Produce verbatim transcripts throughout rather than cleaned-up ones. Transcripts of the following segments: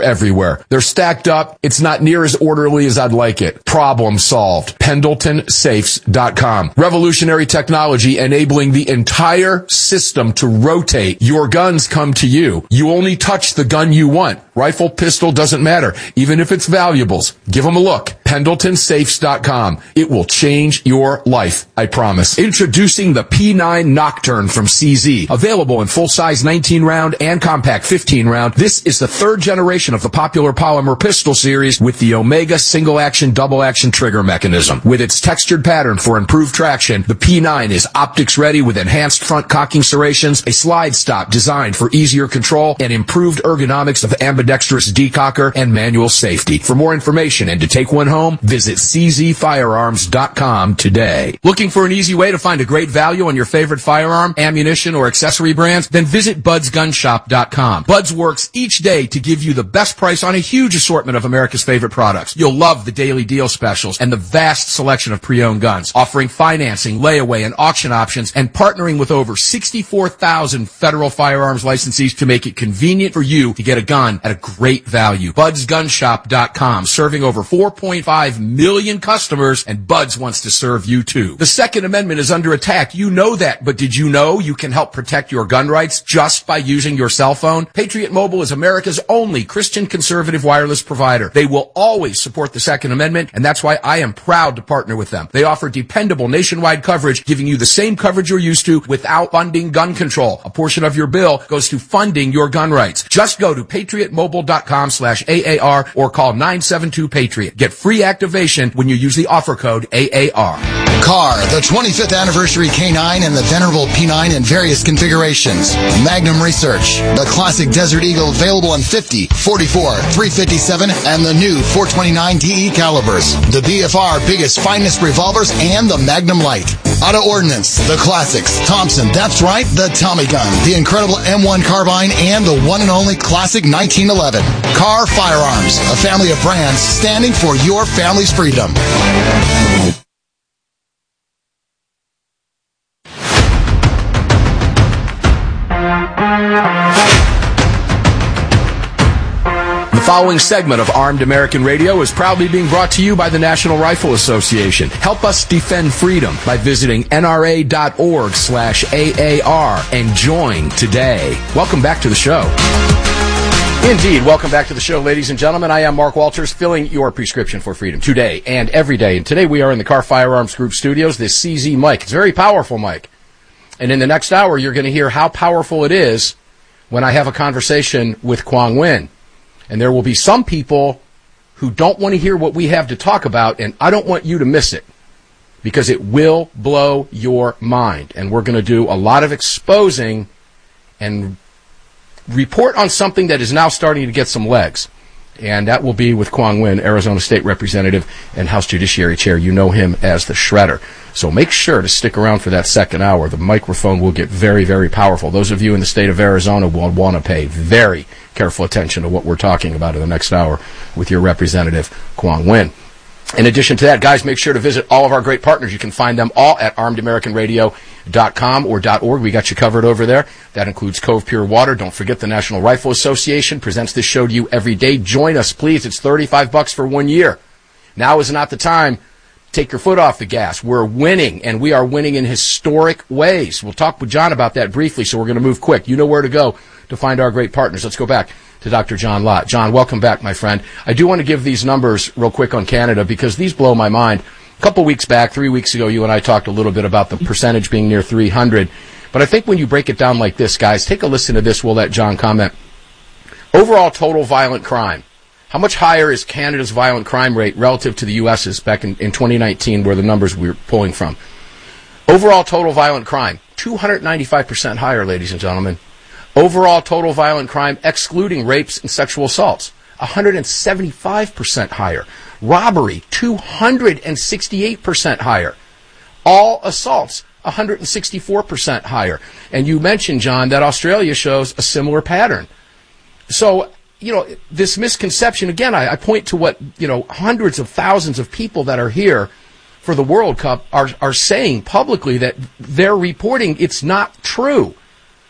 everywhere. They're stacked up. It's not near as orderly as I'd like it. Problem solved. Pendleton Safes dot com. Revolutionary technology enabling the entire system to rotate. Your guns come to you. You only touch the gun you want. Rifle, pistol, doesn't matter. Even if it's valuables. Give them a look. Pendleton Safes dot com. It will change your life, I promise. Introducing the P nine Nocturne from C Z. Available in full-size nineteen round and compact fifteen round. This is the third generation of the popular polymer pistol series with the Omega single-action, double-action trigger mechanism. With its textured pattern for improved traction, the P nine is optics-ready with enhanced front cocking serrations, a slide stop designed for easier control, and improved ergonomics of ambidextrous decocker and manual safety. For more information and to take one home, visit C Z firearms dot com today. Looking for an easy way to find a great value on your favorite firearm, ammunition, or accessory brands? Then visit buds gun shop dot com. Buds works each day to give you the best price on a huge assortment of America's favorite products. You'll love the daily deal specials and the vast selection of pre-owned guns, offering financing, layaway, and auction options, and partnering with over sixty-four thousand federal firearms licensees to make it convenient for you to get a gun at a great value. buds gun shop dot com, serving over four point five million customers, and Buds wants to serve you too. The Second Amendment is under attack. You know that, but did you know you can help protect your gun rights just by using your cell phone? Patriot Mobile is America's only Christian conservative wireless provider. They will always support the Second Amendment, and that's why I am proud to partner with them. They offer dependable nationwide coverage, giving you the same coverage you're used to without funding gun control. A portion of your bill goes to funding your gun rights. Just go to patriot mobile dot com slash A A R or call nine seven two Patriot. Get free activation when you use the offer code A A R. Car, the twenty-fifth anniversary K nine and the venerable P nine in various configurations. Magnum Research, the classic Desert Eagle available in fifty, forty-four, three fifty-seven, and the new four twenty-nine D E calibers. The B F R biggest, finest revolvers and the Magnum Light. Auto Ordnance, the classics. Thompson, that's right, the Tommy gun. The incredible M one carbine and the one and only classic nineteen eleven. Car Firearms, a family of brands standing for your family's freedom. The following segment of Armed American Radio is proudly being brought to you by the National Rifle Association. Help us defend freedom by visiting N R A dot org slash A A R and join today. Welcome back to the show. Indeed, welcome back to the show, ladies and gentlemen. I am Mark Walters, filling your prescription for freedom today and every day. And today we are in the Car Firearms Group studios, this C Z mic. It's a very powerful mic. And in the next hour, you're going to hear how powerful it is when I have a conversation with Quang Nguyen. And there will be some people who don't want to hear what we have to talk about, and I don't want you to miss it because it will blow your mind. And we're going to do a lot of exposing and report on something that is now starting to get some legs. And that will be with Quang Nguyen, Arizona State Representative and House Judiciary Chair. You know him as the Shredder. So make sure to stick around for that second hour. The microphone will get very, very powerful. Those of you in the state of Arizona will want to pay very careful attention to what we're talking about in the next hour with your Representative Quang Nguyen. In addition to that, guys, make sure to visit all of our great partners. You can find them all at armed american radio dot com or .org. We got you covered over there. That includes Cove Pure Water. Don't forget the National Rifle Association presents this show to you every day. Join us, please. It's thirty-five bucks for one year. Now is not the time. Take your foot off the gas. We're winning, and we are winning in historic ways. We'll talk with John about that briefly, so we're going to move quick. You know where to go to find our great partners. Let's go back to Doctor John Lott. John, welcome back, my friend. I do want to give these numbers real quick on Canada because these blow my mind. A couple weeks back, three weeks ago, you and I talked a little bit about the percentage being near three hundred. But I think when you break it down like this, guys, take a listen to this. We'll let John comment. Overall total violent crime. How much higher is Canada's violent crime rate relative to the U S's back in, in twenty nineteen, where the numbers we were pulling from? Overall total violent crime, two hundred ninety-five percent higher, ladies and gentlemen. Overall total violent crime, excluding rapes and sexual assaults, one hundred seventy-five percent higher. Robbery, two hundred sixty-eight percent higher. All assaults, one hundred sixty-four percent higher. And you mentioned, John, that Australia shows a similar pattern. So, you know, this misconception, again, I, I point to what, you know, hundreds of thousands of people that are here for the World Cup are, are saying publicly that they're reporting it's not true.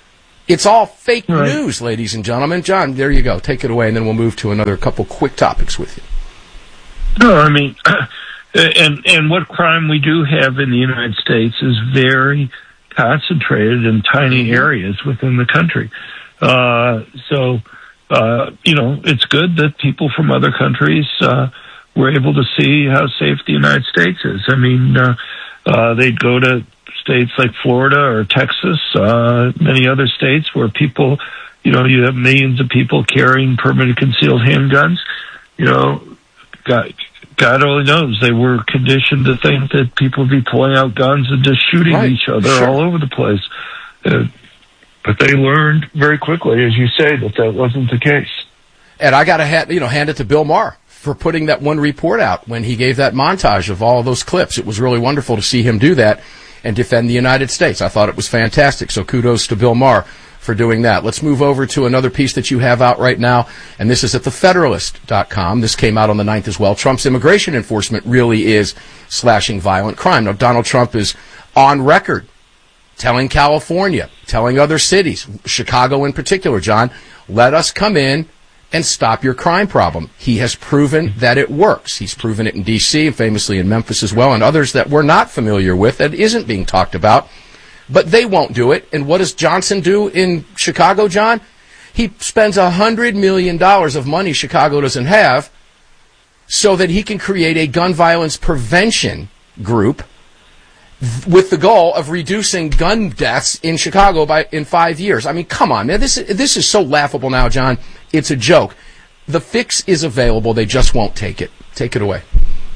It's all fake right. news, ladies and gentlemen. John, there you go. Take it away, and then we'll move to another couple quick topics with you. No, I mean, and and what crime we do have in the United States is very concentrated in tiny areas within the country. Uh, so, uh, you know, it's good that people from other countries uh, were able to see how safe the United States is. I mean, uh, uh, they'd go to states like Florida or Texas, uh, many other states where people, you know, you have millions of people carrying permanent concealed handguns. You know, God, God only knows they were conditioned to think that people would be pulling out guns and just shooting right. each other sure. all over the place. Uh, but they learned very quickly, as you say, that that wasn't the case. And I got to ha- you know hand it to Bill Maher for putting that one report out when he gave that montage of all of those clips. It was really wonderful to see him do that and defend the United States. I thought it was fantastic. So kudos to Bill Maher for doing that. Let's move over to another piece that you have out right now, and this is at the federalist dot com. This came out on the ninth as well. Trump's immigration enforcement really is slashing violent crime. Now, Donald Trump is on record telling California, telling other cities, Chicago in particular, John, let us come in and stop your crime problem. He has proven that it works. He's proven it in D C and famously in Memphis as well, and others that we're not familiar with that isn't being talked about. But they won't do it. And what does Johnson do in Chicago, John? He spends one hundred million dollars of money Chicago doesn't have so that he can create a gun violence prevention group with the goal of reducing gun deaths in Chicago by in five years. I mean, come on, man. This is, this is so laughable now, John. It's a joke. The fix is available. They just won't take it. Take it away.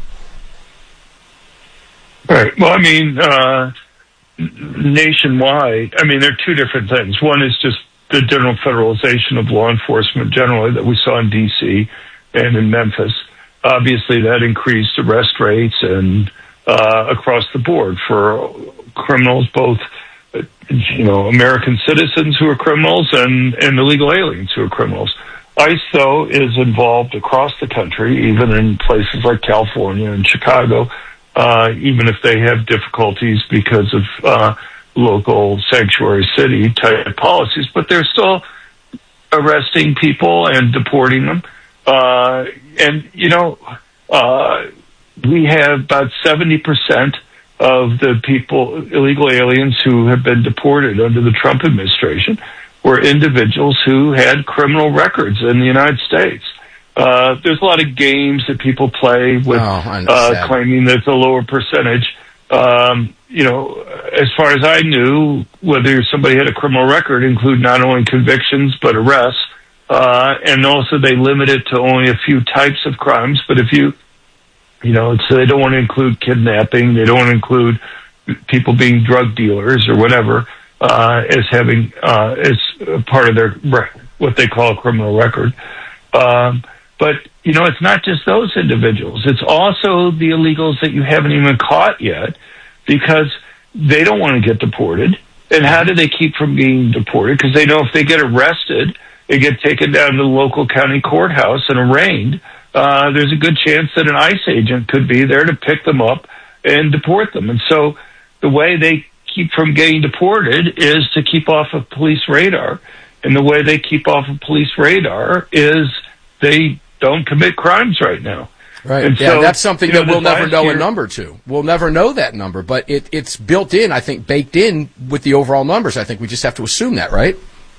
All right. Well, I mean, uh, nationwide, I mean, there are two different things. One is just the general federalization of law enforcement generally that we saw in D C and in Memphis. Obviously, that increased arrest rates and uh, across the board for criminals, both you know American citizens who are criminals and, and illegal aliens who are criminals. ICE, though, is involved across the country, even in places like California and Chicago, uh, even if they have difficulties because of uh, local sanctuary city type policies, but they're still arresting people and deporting them. Uh, and, you know, uh, we have about seventy percent of the people, illegal aliens who have been deported under the Trump administration were individuals who had criminal records in the United States. Uh, there's a lot of games that people play with, oh, uh, claiming that it's a lower percentage. Um, you know, as far as I knew, whether somebody had a criminal record include not only convictions, but arrests. Uh, and also they limit it to only a few types of crimes. But if you, you know, so they don't want to include kidnapping. They don't want to include people being drug dealers or whatever, uh, as having, uh, as part of their, what they call a criminal record. Um, but, you know, it's not just those individuals. It's also the illegals that you haven't even caught yet because they don't want to get deported. And how do they keep from being deported? Because they know if they get arrested, they get taken down to the local county courthouse and arraigned. Uh, there's a good chance that an ICE agent could be there to pick them up and deport them. And so the way they keep from getting deported is to keep off of police radar. And the way they keep off of police radar is they don't commit crimes right now. Right. And yeah, so, that's something you know, that we'll never know year, a number to. We'll never know that number, but it, it's built in, I think, baked in with the overall numbers. I think we just have to assume that, right?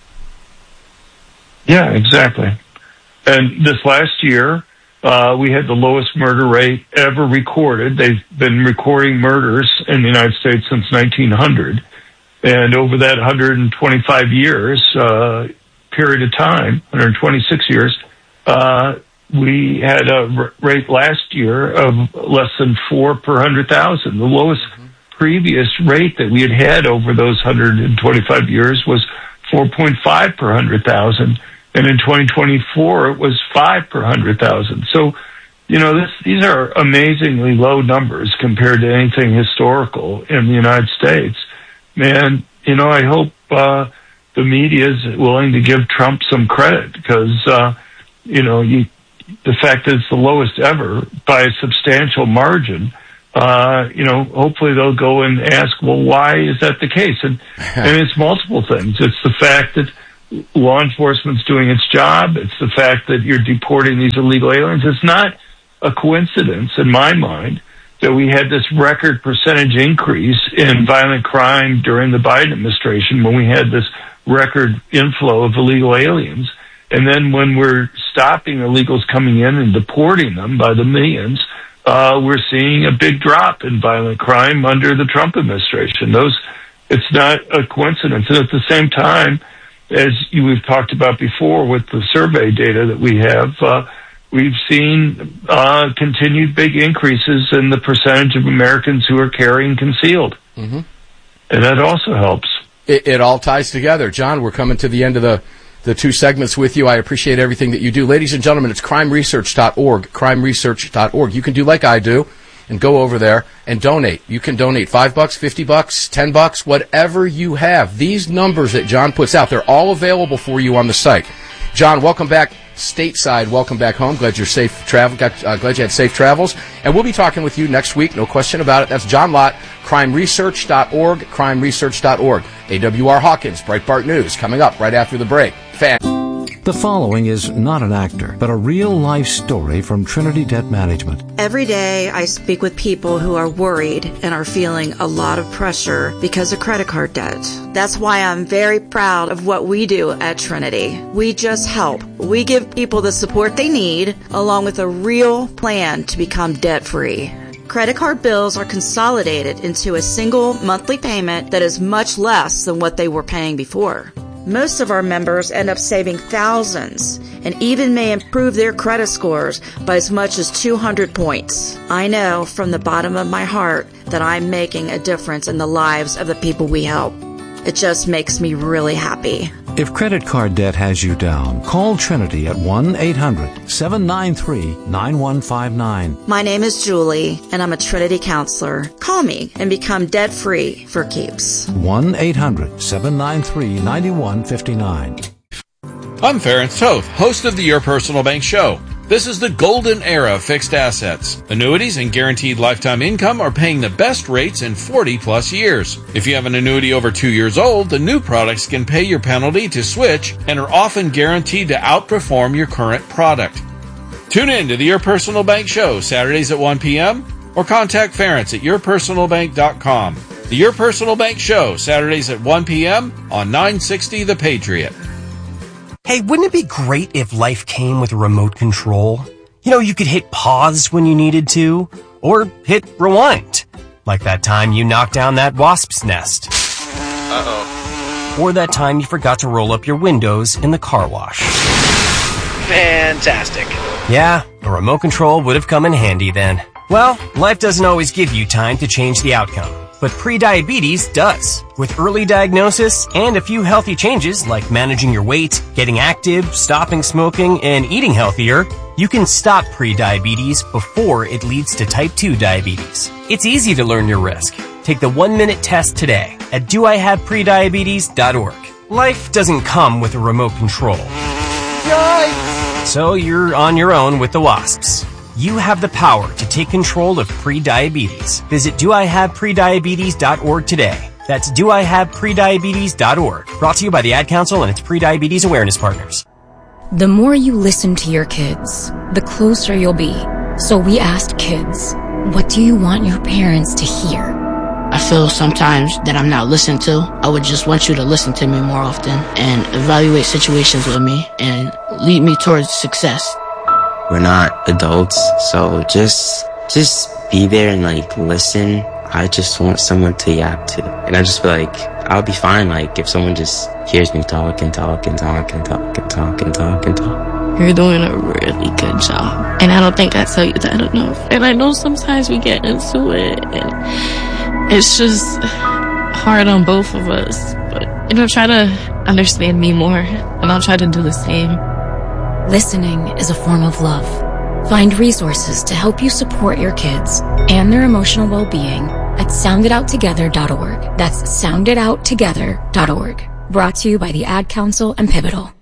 Yeah, exactly. And this last year, uh, we had the lowest murder rate ever recorded. They've been recording murders in the United States since nineteen hundred. And over that one hundred twenty-five years, uh, period of time, one hundred twenty-six years, uh, we had a r- rate last year of less than four per one hundred thousand. The lowest mm-hmm. previous rate that we had had over those one hundred twenty-five years was four point five per one hundred thousand. And in twenty twenty-four, it was five per one hundred thousand. So, you know, this, these are amazingly low numbers compared to anything historical in the United States. And, you know, I hope uh, the media is willing to give Trump some credit because, uh, you know, you, the fact that it's the lowest ever by a substantial margin uh, you know, hopefully they'll go and ask, well, why is that the case? And, and it's multiple things. It's the fact that law enforcement's doing its job. It's the fact that you're deporting these illegal aliens. It's not a coincidence, in my mind, that we had this record percentage increase in violent crime during the Biden administration when we had this record inflow of illegal aliens. And then when we're stopping illegals coming in and deporting them by the millions, uh, we're seeing a big drop in violent crime under the Trump administration. Those, it's not a coincidence. And at the same time, as you, we've talked about before with the survey data that we have, uh, we've seen uh, continued big increases in the percentage of Americans who are carrying concealed. Mm-hmm. And that also helps. It, it all ties together. John, we're coming to the end of the, the two segments with you. I appreciate everything that you do. Ladies and gentlemen, it's crime research dot org, crime research dot org. You can do like I do and go over there and donate. You can donate five bucks, fifty bucks, ten bucks, whatever you have. These numbers that John puts out, they're all available for you on the site. John, welcome back stateside. Welcome back home. Glad you're safe travel. Got, uh, glad you had safe travels. And we'll be talking with you next week. No question about it. That's John Lott, crime research dot org, crime research dot org. A W R Hawkins, Breitbart News, coming up right after the break. Fan. The following is not an actor, but a real-life story from Trinity Debt Management. Every day I speak with people who are worried and are feeling a lot of pressure because of credit card debt. That's why I'm very proud of what we do at Trinity. We just help. We give people the support they need, along with a real plan to become debt-free. Credit card bills are consolidated into a single monthly payment that is much less than what they were paying before. Most of our members end up saving thousands and even may improve their credit scores by as much as two hundred points. I know from the bottom of my heart that I'm making a difference in the lives of the people we help. It just makes me really happy. If credit card debt has you down, call Trinity at one eight hundred seven nine three nine one five nine. My name is Julie, and I'm a Trinity counselor. Call me and become debt-free for keeps. one eight hundred seven nine three nine one five nine. I'm Ferenc Toth, host of the Your Personal Bank Show. This is the golden era of fixed assets. Annuities and guaranteed lifetime income are paying the best rates in forty plus years. If you have an annuity over two years old, the new products can pay your penalty to switch and are often guaranteed to outperform your current product. Tune in to the Your Personal Bank Show Saturdays at one p.m. or contact Ferenc at your personal bank dot com. The Your Personal Bank Show Saturdays at one p.m. on nine sixty The Patriot. Hey, wouldn't it be great if life came with a remote control? You know, you could hit pause when you needed to, or hit rewind. Like that time you knocked down that wasp's nest. Uh-oh. Or that time you forgot to roll up your windows in the car wash. Fantastic. Yeah, a remote control would have come in handy then. Well, life doesn't always give you time to change the outcome. But prediabetes does. With early diagnosis and a few healthy changes like managing your weight, getting active, stopping smoking, and eating healthier, you can stop prediabetes before it leads to type two diabetes. It's easy to learn your risk. Take the one-minute test today at do I have prediabetes dot org. Life doesn't come with a remote control. Yikes! So you're on your own with the wasps. You have the power to take control of prediabetes. Visit do I have prediabetes dot org today. That's do I have prediabetes dot org. Brought to you by the Ad Council and its prediabetes awareness partners. The more you listen to your kids, the closer you'll be. So we asked kids, what do you want your parents to hear? I feel sometimes that I'm not listened to. I would just want you to listen to me more often and evaluate situations with me and lead me towards success. We're not adults, so just just be there and like listen. I just want someone to yap to, and I just feel like I'll be fine. Like if someone just hears me talk and talk and talk and talk and talk and talk and talk. You're doing a really good job, and I don't think I tell you that enough. And I know sometimes we get into it, and it's just hard on both of us. But you know, try to understand me more, and I'll try to do the same. Listening is a form of love. Find resources to help you support your kids and their emotional well-being at sound it out together dot org. That's sound it out together dot org. Brought to you by the Ad Council and Pivotal.